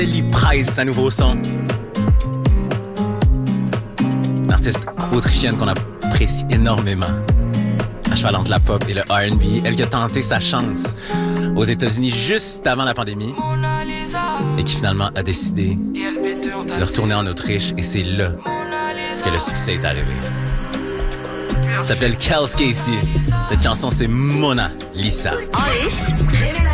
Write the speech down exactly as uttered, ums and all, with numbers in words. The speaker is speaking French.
Ellie Price, sa nouveau son. Une artiste autrichienne qu'on apprécie énormément. À cheval entre la pop et le R and B. Elle qui a tenté sa chance aux États-Unis juste avant la pandémie et qui finalement a décidé de retourner en Autriche. Et c'est là que le succès est arrivé. Elle s'appelle Kels Casey. Cette chanson, c'est Mona Lisa. Alice.